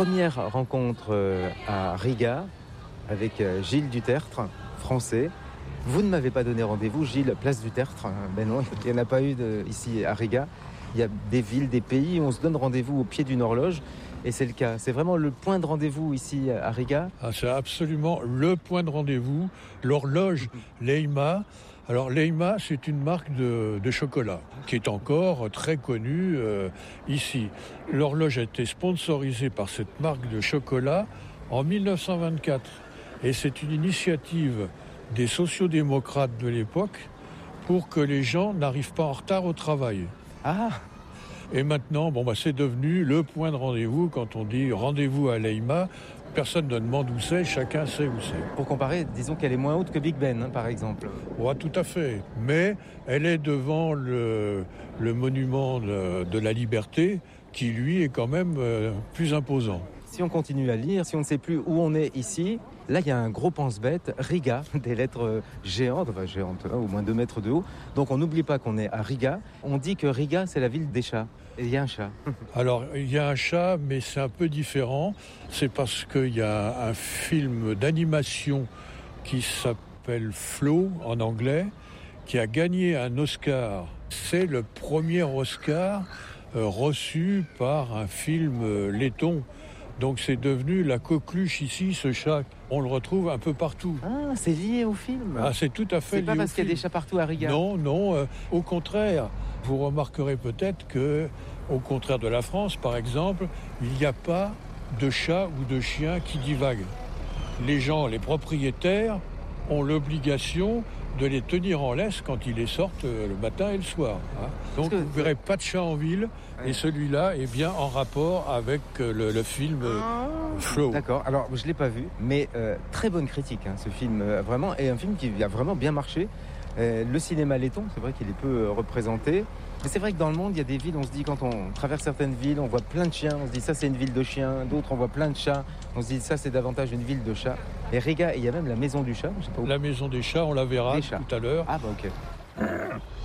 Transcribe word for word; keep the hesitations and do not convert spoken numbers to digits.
Première rencontre euh, à Riga avec euh, Gilles Dutertre, français. Vous ne m'avez pas donné rendez-vous, Gilles, place Dutertre. Ben non, il n'y en a pas eu de, ici à Riga. Il y a des villes, des pays où on se donne rendez-vous au pied d'une horloge. Et c'est le cas. C'est vraiment le point de rendez-vous ici à Riga. Ah, c'est absolument le point de rendez-vous. L'horloge Leima. Alors Leima, c'est une marque de, de chocolat qui est encore très connue euh, ici. L'horloge a été sponsorisée par cette marque de chocolat en dix-neuf cent vingt-quatre. Et c'est une initiative des sociodémocrates de l'époque pour que les gens n'arrivent pas en retard au travail. Ah! Et maintenant, bon, bah, c'est devenu le point de rendez-vous. Quand on dit rendez-vous à Leima, personne ne demande où c'est, chacun sait où c'est. Pour comparer, disons qu'elle est moins haute que Big Ben, hein, par exemple. Ouais, tout à fait. Mais elle est devant le, le monument de, de la liberté, qui lui est quand même euh, plus imposant. Si on continue à lire, si on ne sait plus où on est ici, là il y a un gros pense-bête, Riga, des lettres géantes, enfin géantes, hein, au moins deux mètres de haut. Donc on n'oublie pas qu'on est à Riga. On dit que Riga c'est la ville des chats. Et il y a un chat. Alors il y a un chat, mais c'est un peu différent. C'est parce qu'il y a un film d'animation qui s'appelle Flow en anglais, qui a gagné un Oscar. C'est le premier Oscar euh, reçu par un film euh, laiton. Donc c'est devenu la coqueluche ici, ce chat. On le retrouve un peu partout. Ah, c'est lié au film. Ah, c'est tout à fait lié au film. C'est pas parce qu'il y a des chats partout à Riga. Non, non, euh, au contraire. Vous remarquerez peut-être que, au contraire de la France, par exemple, il n'y a pas de chats ou de chiens qui divaguent. Les gens, les propriétaires, ont l'obligation de les tenir en laisse quand ils les sortent le matin et le soir. Hein. Donc que... vous ne verrez pas de chat en ville, ouais. Et celui-là est bien en rapport avec le, le film ah. Flow. D'accord, alors je ne l'ai pas vu, mais euh, très bonne critique, hein, ce film, euh, vraiment, et un film qui a vraiment bien marché. Euh, le cinéma laiton, c'est vrai qu'il est peu euh, représenté. Mais c'est vrai que dans le monde, il y a des villes, on se dit, quand on traverse certaines villes, on voit plein de chiens, on se dit ça c'est une ville de chiens, d'autres on voit plein de chats, on se dit ça c'est davantage une ville de chats. Et Riga, il y a même la maison du chat, je sais pas où. La maison des chats, on la verra tout à l'heure. Ah bah ok.